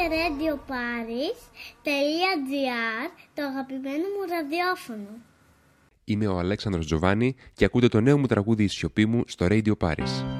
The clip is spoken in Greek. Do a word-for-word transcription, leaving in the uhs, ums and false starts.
radio paris τελεία gr, το αγαπημένο μου ραδιόφωνο. Είμαι ο Αλέξανδρος Τζοβάνι και ακούτε το νέο μου τραγούδι «Η σιωπή μου» στο Radio Paris.